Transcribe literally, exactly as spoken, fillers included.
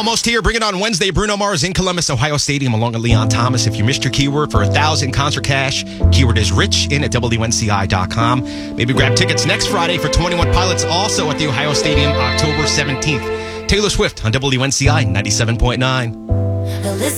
almost here. Bring it on Wednesday. Bruno Mars in Columbus, Ohio Stadium, along with Leon Thomas. If you missed your keyword for a thousand concert cash, keyword is rich in at W N C I dot com. Maybe grab tickets next Friday for twenty-one Pilots, also at the Ohio Stadium, October seventeenth. Taylor Swift on W N C I ninety-seven point nine.